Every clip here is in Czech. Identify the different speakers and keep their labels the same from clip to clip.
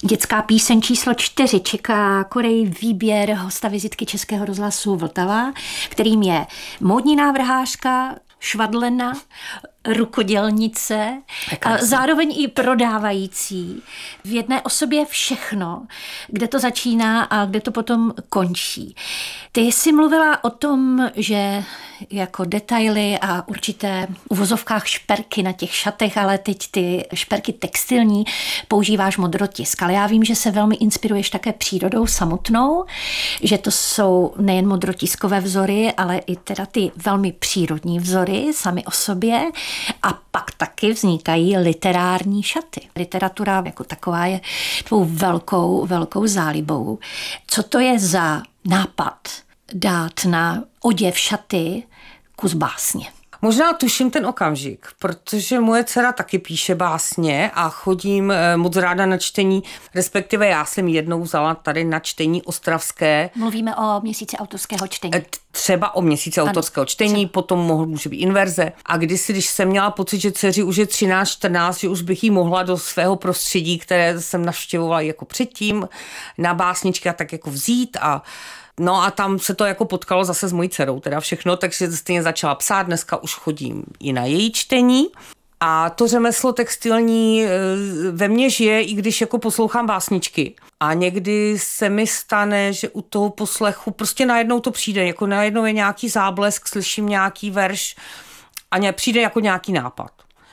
Speaker 1: Dětská píseň číslo 4 čeká Korej výběr hosta vizitky Českého rozhlasu Vltava, kterým je módní návrhářka, švadlena, rukodělnice a zároveň i prodávající. V jedné osobě všechno, kde to začíná a kde to potom končí. Ty jsi mluvila o tom, že jako detaily a určité v uvozovkách šperky na těch šatech, ale teď ty šperky textilní používáš modrotisk. Ale já vím, že se velmi inspiruješ také přírodou samotnou, že to jsou nejen modrotiskové vzory, ale i teda ty velmi přírodní vzory sami o sobě. A pak taky vznikají literární šaty. Literatura jako taková je tvou velkou zálibou. Co to je za nápad dát na oděv šaty kus básně?
Speaker 2: Možná tuším ten okamžik, protože moje dcera taky píše básně a chodím moc ráda na čtení, respektive já jsem jednou vzala tady na čtení ostravské.
Speaker 1: Mluvíme o měsíci autorského čtení.
Speaker 2: Třeba o měsíci autorského čtení, potom může být inverze. A kdysi, když jsem měla pocit, že dceři už je 13-14, že už bych jí mohla do svého prostředí, které jsem navštěvovala jako předtím, na básničky a tak jako vzít No a tam se to jako potkalo zase s mojí dcerou, teda všechno, takže stejně začala psát, dneska už chodím i na její čtení. A to řemeslo textilní ve mně žije, i když jako poslouchám básničky. A někdy se mi stane, že u toho poslechu prostě najednou to přijde, jako najednou je nějaký záblesk, slyším nějaký verš a přijde jako nějaký nápad.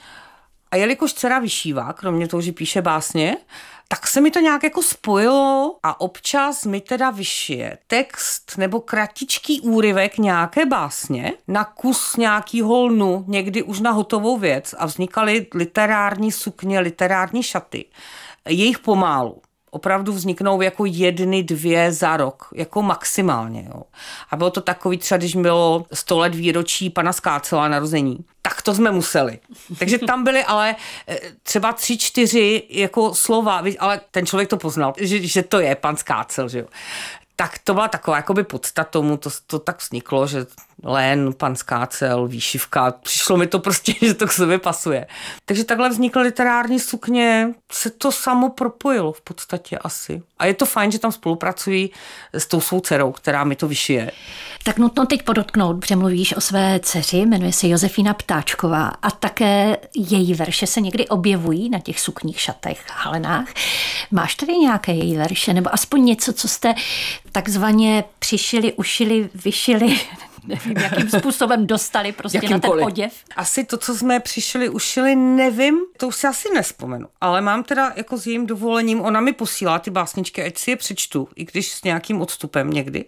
Speaker 2: A jelikož dcera vyšívá, kromě toho, že píše básně, tak se mi to nějak jako spojilo a občas mi teda vyšije text nebo kratičký úryvek nějaké básně na kus nějakýho lnu, někdy už na hotovou věc a vznikaly literární sukně, literární šaty. Jejich pomálu. Opravdu vzniknou jako 1-2 za rok, jako maximálně. Jo. A bylo to takový třeba, když bylo 100 let výročí pana Skácela narození, tak to jsme museli. Takže tam byly ale třeba 3-4 jako slova, ale ten člověk to poznal, že to je pan Skácel, že jo. Tak to byla taková jakoby podsta tomu, to tak vzniklo, že lén, pan Skácel, výšivka, přišlo mi to prostě, že to k sobě pasuje. Takže takhle vznikly literární sukně, se to samo propojilo v podstatě asi. A je to fajn, že tam spolupracují s tou svou dcerou, která mi to vyšije.
Speaker 1: Tak nutno teď podotknout, že mluvíš o své dceři, jmenuje se Josefína Ptáčková a také její verše se někdy objevují na těch sukních šatech, halenách. Máš tady nějaké její verše, nebo aspoň něco, co jste takzvaně přišili, ušili, vyšili, nevím, jakým způsobem dostali prostě na ten oděv?
Speaker 2: Asi to, co jsme přišli, ušili, nevím, to už si asi nespomenu. Ale mám teda jako s jejím dovolením, ona mi posílá ty básničky, ať si je přečtu, i když s nějakým odstupem někdy.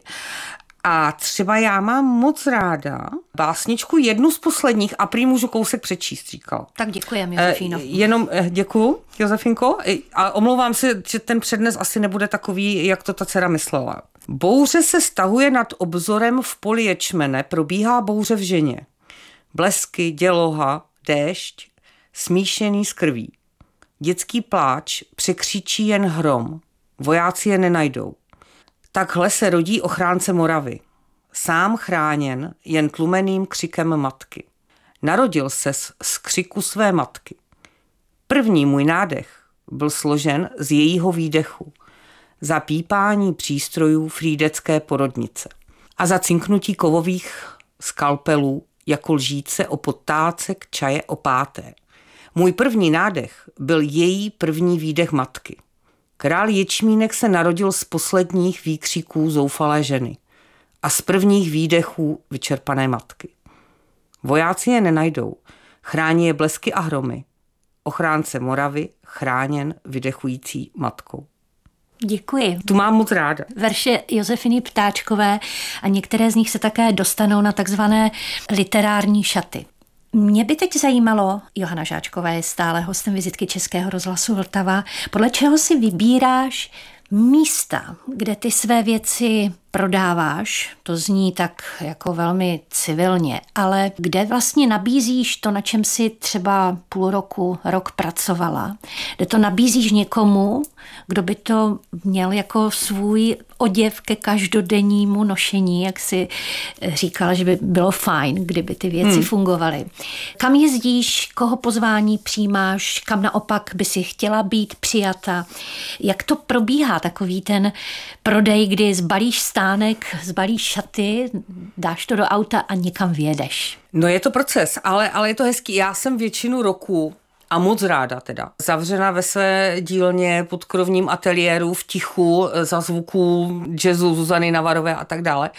Speaker 2: A třeba já mám moc ráda básničku, jednu z posledních, a prý můžu kousek přečíst, říkal.
Speaker 1: Tak děkujem, Josefíno.
Speaker 2: Jenom děkuju, Josefinko, a omlouvám se, že ten přednes asi nebude takový, jak to ta dcera myslela. Bouře se stahuje nad obzorem v poli ječmene, probíhá bouře v ženě. Blesky, děloha, déšť, smíšený s krví. Dětský pláč překřičí jen hrom, vojáci je nenajdou. Takhle se rodí ochránce Moravy. Sám chráněn jen tlumeným křikem matky. Narodil se z křiku své matky. První můj nádech byl složen z jejího výdechu. Za pípání přístrojů frýdecké porodnice. A za cinknutí kovových skalpelů jako lžíce o potácek čaje opáté. Můj první nádech byl její první výdech matky. Král Ječmínek se narodil z posledních výkřiků zoufalé ženy a z prvních výdechů vyčerpané matky. Vojáci je nenajdou, chrání je blesky a hromy. Ochránce Moravy chráněn vydechující matkou.
Speaker 1: Děkuji.
Speaker 2: Tu mám moc ráda.
Speaker 1: Verše Josefiny Ptáčkové a některé z nich se také dostanou na takzvané literární šaty. Mě by teď zajímalo, Johana Žáčková je stále hostem vizitky Českého rozhlasu Vltava, podle čeho si vybíráš místa, kde ty své věci prodáváš, to zní tak jako velmi civilně, ale kde vlastně nabízíš to, na čem si třeba půl roku, rok pracovala, kde to nabízíš někomu, kdo by to měl jako svůj oděv ke každodennímu nošení, jak si říkala, že by bylo fajn, kdyby ty věci fungovaly. Kam jezdíš, koho pozvání přijímáš, kam naopak by si chtěla být přijata? Jak to probíhá takový ten prodej, kdy zbalíš stánek, zbalíš šaty, dáš to do auta a někam vyjedeš?
Speaker 2: No je to proces, ale je to hezký. Já jsem většinu roku a moc ráda teda. Zavřena ve své dílně pod krovním ateliéru v tichu za zvuků jazzu Zuzany Navarové a tak dále.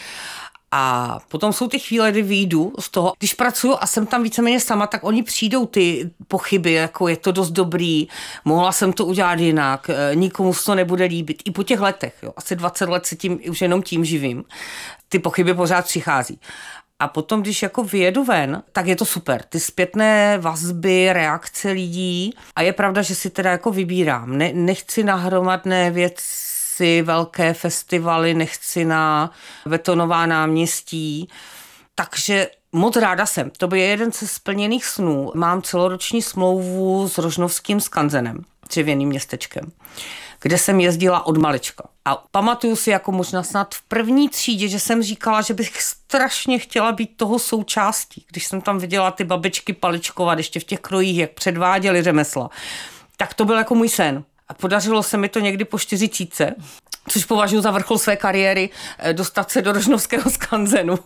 Speaker 2: A potom jsou ty chvíle, kdy vyjdu z toho. Když pracuju a jsem tam víceméně sama, tak oni přijdou ty pochyby, jako je to dost dobrý, mohla jsem to udělat jinak, nikomu se to nebude líbit. I po těch letech, jo, asi 20 let se tím už jenom tím živím. Ty pochyby pořád přichází. A potom, když jako vyjedu ven, tak je to super. Ty zpětné vazby, reakce lidí. A je pravda, že si teda jako vybírám. Nechci na hromadné věci, velké festivaly, nechci na betonová náměstí. Takže moc ráda jsem. To by je jeden ze splněných snů. Mám celoroční smlouvu s Rožnovským skanzenem, dřevěným městečkem, kde jsem jezdila od malička. A pamatuju si jako možná snad v první třídě, že jsem říkala, že bych strašně chtěla být toho součástí. Když jsem tam viděla ty babičky paličkovat ještě v těch krojích, jak předváděli řemesla, tak to byl jako můj sen. A podařilo se mi to někdy po 40, což považuji za vrchol své kariéry, dostat se do Rožnovského skanzenu.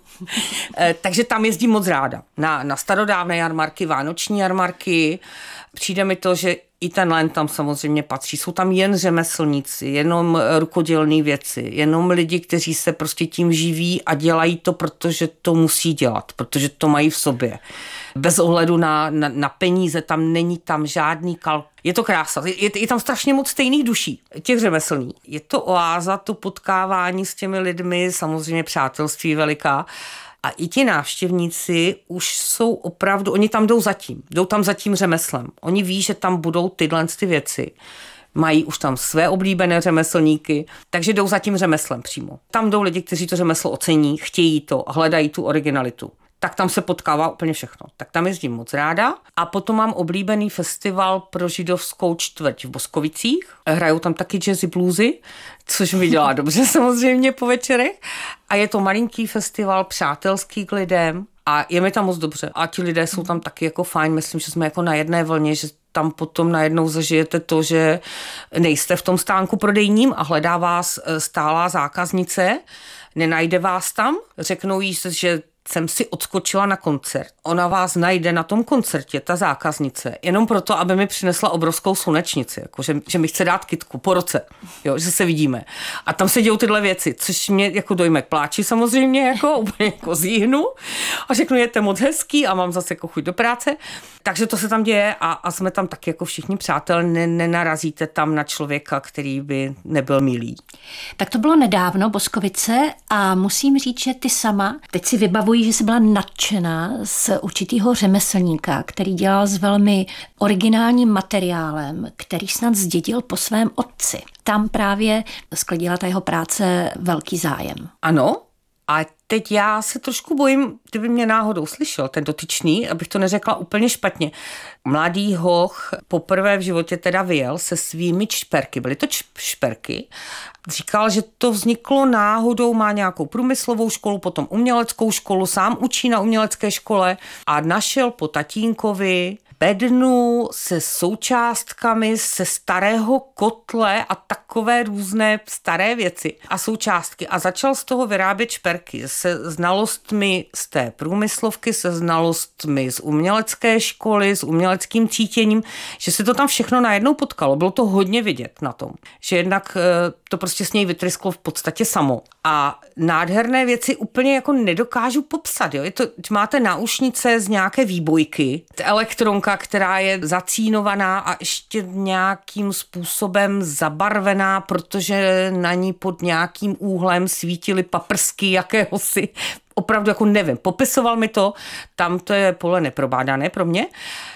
Speaker 2: Takže tam jezdím moc ráda. Na starodávné jarmarky, vánoční jarmarky. Přijde mi to, že i ten len tam samozřejmě patří. Jsou tam jen řemeslníci, jenom rukodělné věci, jenom lidi, kteří se prostě tím živí a dělají to, protože to musí dělat, protože to mají v sobě. Bez ohledu na peníze, tam není tam žádný kalk. Je to krása. Je tam strašně moc stejných duší, těch řemeslných. Je to oáza, to potkávání s těmi lidmi, samozřejmě přátelství veliká. A i ti návštěvníci už jsou opravdu, oni tam jdou tam za tím řemeslem. Oni ví, že tam budou tyhle ty věci. Mají už tam své oblíbené řemeslníky, takže jdou za tím řemeslem přímo. Tam jdou lidi, kteří to řemeslo ocení, chtějí to, hledají tu originalitu. Tak tam se potkává úplně všechno. Tak tam jezdím moc ráda. A potom mám oblíbený festival pro židovskou čtvrť v Boskovicích. Hrajou tam taky jazzy bluesy, což mi dělá dobře samozřejmě po večerech. A je to malinký festival, přátelský k lidem a je mi tam moc dobře. A ti lidé jsou tam taky jako fajn. Myslím, že jsme jako na jedné vlně, že tam potom najednou zažijete to, že nejste v tom stánku prodejním a hledá vás stálá zákaznice, nenajde vás tam, řeknou jí, že jsem si odskočila na koncert. Ona vás najde na tom koncertě, ta zákaznice, jenom proto, aby mi přinesla obrovskou slunečnici, jako že mi chce dát kytku po roce, jo, že se vidíme. A tam se dějou tyhle věci, což mě jako dojme k pláči samozřejmě, jako úplně jako zjíhnu a řeknu, je to moc hezký a mám zase jako chuť do práce. Takže to se tam děje a jsme tam taky jako všichni přátel, nenarazíte tam na člověka, který by nebyl milý.
Speaker 1: Tak to bylo nedávno, Boskovice, a musím říct, že ty sama, teď si vybavuji, že jsi byla nadšená z určitýho řemeslníka, který dělal s velmi originálním materiálem, který snad zdědil po svém otci. Tam právě sklidila ta jeho práce velký zájem.
Speaker 2: Ano. A teď já se trošku bojím, kdyby mě náhodou slyšel ten dotyčný, abych to neřekla úplně špatně. Mladý hoch poprvé v životě teda vyjel se svými šperky. Byly to šperky. Říkal, že to vzniklo náhodou, má nějakou průmyslovou školu, potom uměleckou školu, sám učí na umělecké škole a našel po tatínkovi bednu se součástkami se starého kotle a takové různé staré věci a součástky a začal z toho vyrábět šperky se znalostmi z té průmyslovky, se znalostmi z umělecké školy, s uměleckým cítěním, že se to tam všechno najednou potkalo. Bylo to hodně vidět na tom, že jednak to prostě s něj vytrysklo v podstatě samo. A nádherné věci úplně jako nedokážu popsat. Jo? Je to, máte náušnice z nějaké výbojky, elektronka, která je zacínovaná a ještě nějakým způsobem zabarvená, protože na ní pod nějakým úhlem svítily paprsky jakéhosi. Opravdu jako nevím, popisoval mi to, tam to je pole neprobádané pro mě.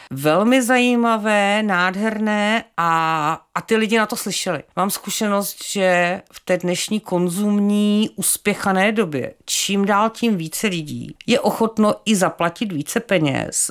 Speaker 2: velmi zajímavé, nádherné a ty lidi na to slyšeli. Mám zkušenost, že v té dnešní konzumní uspěchané době čím dál tím více lidí je ochotno i zaplatit více peněz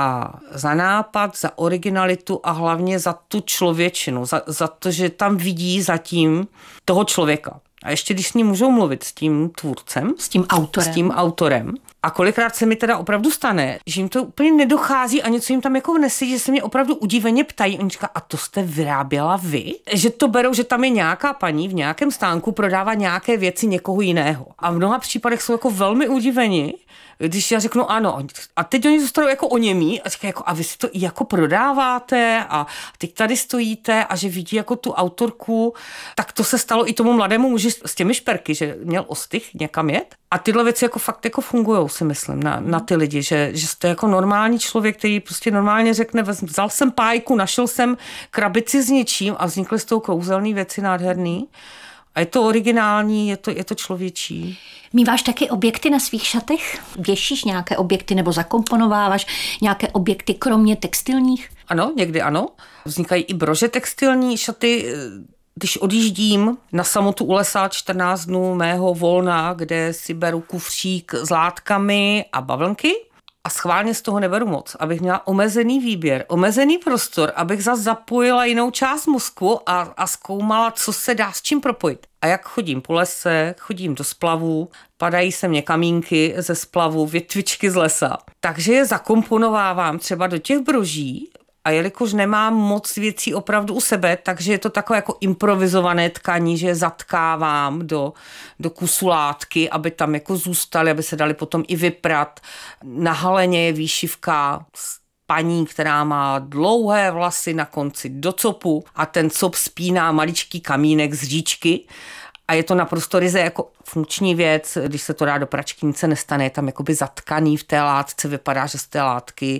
Speaker 2: za nápad, za originalitu a hlavně za tu člověčinu, za to, že tam vidí zatím toho člověka. A ještě když s ním můžou mluvit, s tím tvůrcem,
Speaker 1: s tím autorem.
Speaker 2: A kolikrát se mi teda opravdu stane, že jim to úplně nedochází a něco jim tam jako vnesí, že se mě opravdu udiveně ptají. Oni říkají, a to jste vyráběla vy? Že to berou, že tam je nějaká paní v nějakém stánku, prodává nějaké věci někoho jiného. A v mnoha případech jsou jako velmi udiveni, když já řeknu ano. A teď oni zůstanou jako oněmí a říkají, jako, a vy si to i jako prodáváte a teď tady stojíte a že vidí jako tu autorku. Tak to se stalo i tomu mladému muži s těmi šperky, že měl ostych někam jet. A tyhle věci jako fakt jako fungujou, si myslím, na ty lidi, že jste jako normální člověk, který prostě normálně řekne, vzal jsem pájku, našel jsem krabici s něčím a vznikly z toho kouzelný věci nádherný. A je to originální, je to člověčí.
Speaker 1: Míváš taky objekty na svých šatech? Věšíš nějaké objekty nebo zakomponováváš nějaké objekty kromě textilních?
Speaker 2: Ano, někdy ano. Vznikají i brože textilní šaty. Když odjíždím na samotu u lesa 14 dnů mého volna, kde si beru kufřík s látkami a bavlnky a schválně z toho neberu moc, abych měla omezený výběr, omezený prostor, abych zase zapojila jinou část mozku a zkoumala, co se dá s čím propojit. A jak chodím po lese, chodím do splavů, padají se mně kamínky ze splavu, větvičky z lesa. Takže je zakomponovávám třeba do těch broží. A jelikož nemám moc věcí opravdu u sebe, takže je to takové jako improvizované tkaní, že je zatkávám do kusu látky, aby tam jako zůstaly, aby se daly potom i vyprat. Na haleně je výšivka s paní, která má dlouhé vlasy na konci do copu a ten cop spíná maličký kamínek z říčky. A je to naprosto ryze jako funkční věc, když se to dá do pračky, nic se nestane, je tam jakoby zatkaný v té látce, vypadá, že z té látky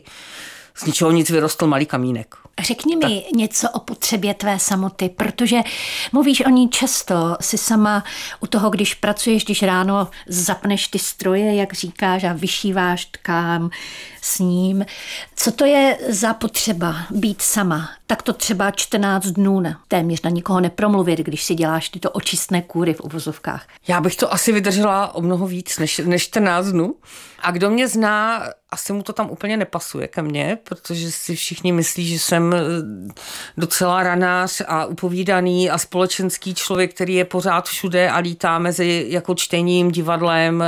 Speaker 2: z ničeho nic vyrostl malý kamínek.
Speaker 1: Řekni mi něco o potřebě tvé samoty, protože mluvíš o ní často. Jsi sama u toho, když pracuješ, když ráno zapneš ty stroje, jak říkáš, a vyšíváš tkám s ním. Co to je za potřeba být sama? Tak to třeba 14 dnů téměř na nikoho nepromluvit, když si děláš tyto očistné kůry v uvozovkách.
Speaker 2: Já bych to asi vydržela o mnoho víc než 14 dnů. A kdo mě zná, asi mu to tam úplně nepasuje ke mně, protože si všichni myslí, že jsem docela ranář a upovídaný a společenský člověk, který je pořád všude a lítá mezi jako čtením, divadlem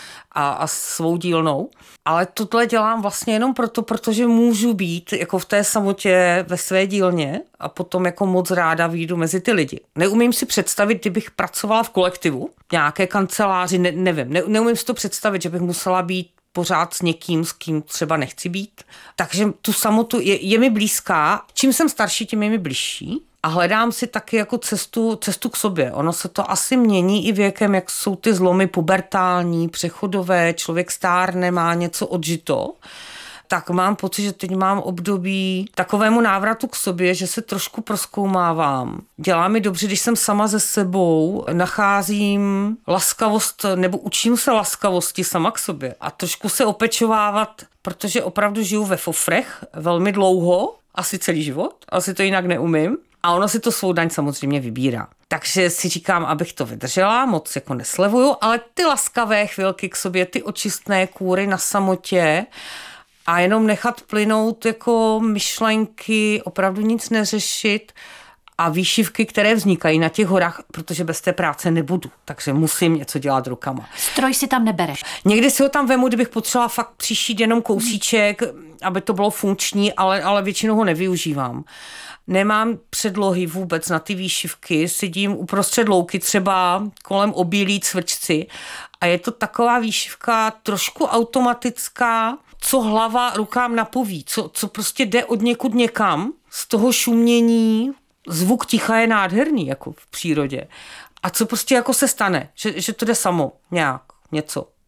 Speaker 2: a svou dílnou. Ale tohle dělám vlastně jenom protože můžu být jako v té samotě ve své dílně a potom jako moc ráda vyjdu mezi ty lidi. Neumím si představit, kdybych pracovala v kolektivu, nějaké kanceláři, nevím, neumím si to představit, že bych musela být pořád s někým, s kým třeba nechci být. Takže tu samotu je mi blízká. Čím jsem starší, tím je mi bližší. A hledám si taky jako cestu k sobě. Ono se to asi mění i věkem, jak jsou ty zlomy pubertální, přechodové, člověk stárne, má něco odžito. Tak mám pocit, že teď mám období takovému návratu k sobě, že se trošku prozkoumávám. Dělá mi dobře, když jsem sama se sebou, nacházím laskavost, nebo učím se laskavosti sama k sobě a trošku se opečovávat, protože opravdu žiju ve fofrech velmi dlouho, asi celý život, asi to jinak neumím. A ono si to svou daň samozřejmě vybírá. Takže si říkám, abych to vydržela, moc jako neslevuju, ale ty laskavé chvilky k sobě, ty očistné kůry na samotě a jenom nechat plynout jako myšlenky, opravdu nic neřešit a výšivky, které vznikají na těch horách, protože bez té práce nebudu, takže musím něco dělat rukama.
Speaker 1: Stroj si tam nebereš?
Speaker 2: Někdy si ho tam vemu, kdybych potřebovala fakt přišít jenom kousíček, aby to bylo funkční, ale většinou ho nevyužívám. Nemám předlohy vůbec na ty výšivky, sedím uprostřed louky, třeba kolem obilí cvrčci a je to taková výšivka trošku automatická, co hlava rukám napoví, co prostě jde od někud někam, z toho šumění, zvuk ticha je nádherný jako v přírodě a co prostě jako se stane, že to jde samo nějak, něco.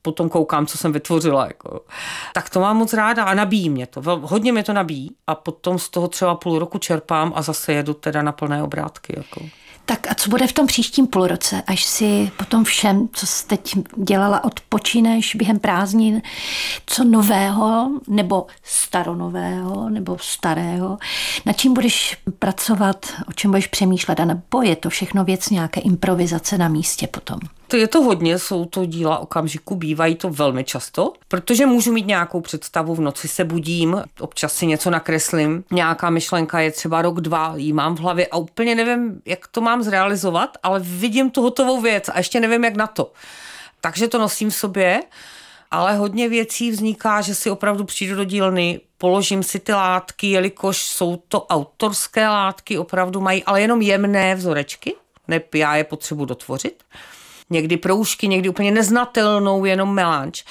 Speaker 2: potom koukám, co jsem vytvořila. Jako. Tak to mám moc ráda a nabíjí mě to. Hodně mě to nabíjí a potom z toho třeba půl roku čerpám a zase jedu teda na plné obrátky. Jako.
Speaker 1: Tak a co bude v tom příštím půlroce, až si po tom všem, co jsi teď dělala, odpočineš během prázdnin, co nového, nebo staronového, nebo starého, na čím budeš pracovat, o čem budeš přemýšlet, a nebo je to všechno věc nějaké improvizace na místě potom?
Speaker 2: Je to hodně, jsou to díla okamžiku, bývají to velmi často, protože můžu mít nějakou představu, v noci se budím, občas si něco nakreslím, nějaká myšlenka je třeba rok, 2, jí mám v hlavě a úplně nevím, jak to mám zrealizovat, ale vidím tu hotovou věc a ještě nevím, jak na to. Takže to nosím v sobě, ale hodně věcí vzniká, že si opravdu přijdu do dílny, položím si ty látky, jelikož jsou to autorské látky, opravdu mají, ale jenom jemné vzorečky, ne, já je potřebuji dotvořit. Někdy proužky, někdy úplně neznatelnou, jenom melanž.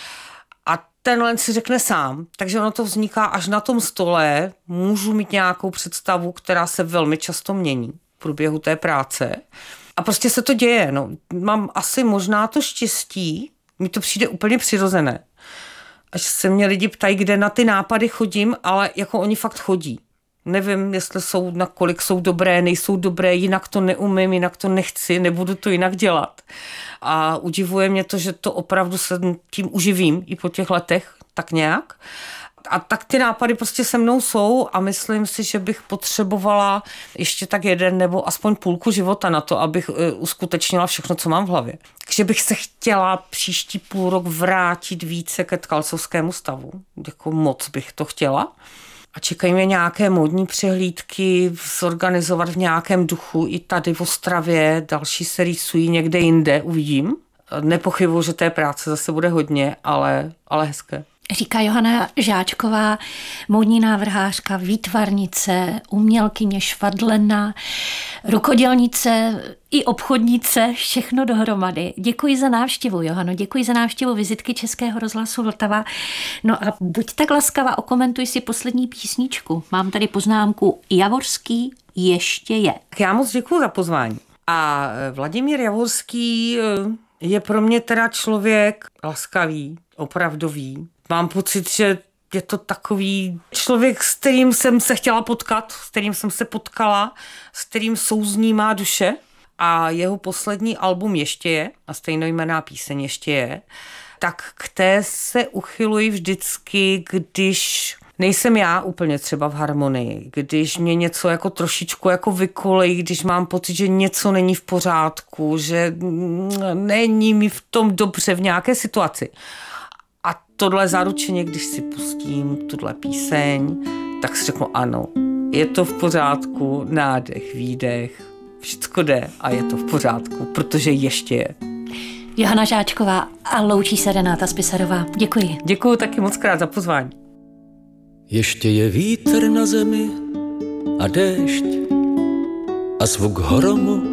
Speaker 2: A tenhle si řekne sám, takže ono to vzniká až na tom stole, můžu mít nějakou představu, která se velmi často mění v průběhu té práce. A prostě se to děje. No. Mám asi možná to štěstí, mi to přijde úplně přirozené. Až se mě lidi ptají, kde na ty nápady chodím, ale jako oni fakt chodí. Nevím, jestli jsou, nakolik jsou dobré, nejsou dobré, jinak to neumím, jinak to nechci, nebudu to jinak dělat. A udivuje mě to, že to opravdu se tím uživím i po těch letech, tak nějak. A tak ty nápady prostě se mnou jsou a myslím si, že bych potřebovala ještě tak 1 nebo aspoň půlku života na to, abych uskutečnila všechno, co mám v hlavě. Takže bych se chtěla příští půl rok vrátit více ke tkalcovskému stavu. Jako moc bych to chtěla. A čekají mě nějaké módní přehlídky, zorganizovat v nějakém duchu i tady v Ostravě, další se rýsují někde jinde, uvidím. Nepochybuji, že té práce zase bude hodně, ale hezké.
Speaker 1: Říká Johana Žáčková, módní návrhářka, výtvarnice, umělkyně, švadlena, rukodělnice i obchodnice, všechno dohromady. Děkuji za návštěvu, Johano, děkuji za návštěvu vizitky Českého rozhlasu Vltava. No a buď tak laskavá, okomentuj si poslední písničku. Mám tady poznámku Javorský ještě je.
Speaker 2: Já moc děkuji za pozvání. A Vladimír Javorský je pro mě teda člověk laskavý, opravdový. Mám pocit, že je to takový člověk, s kterým jsem se chtěla potkat, s kterým jsem se potkala, s kterým souzní má duše. A jeho poslední album Ještě je, a stejnojmenná píseň Ještě je, tak k té se uchyluji vždycky, když nejsem já úplně třeba v harmonii, když mě něco jako trošičku jako vykolejí, když mám pocit, že něco není v pořádku, že není mi v tom dobře v nějaké situaci. A tohle zaručeně, když si pustím tuhle píseň, tak si řeknu ano, je to v pořádku, nádech, výdech, všecko jde a je to v pořádku, protože ještě je.
Speaker 1: Johana Žáčková a loučí se Renáta Spisarová. Děkuji.
Speaker 2: Děkuji taky moc krát za pozvání.
Speaker 3: Ještě je vítr na zemi a déšť a zvuk hromu.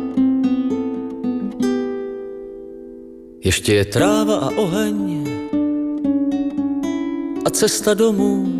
Speaker 3: Ještě je tráva a oheň a cesta domů.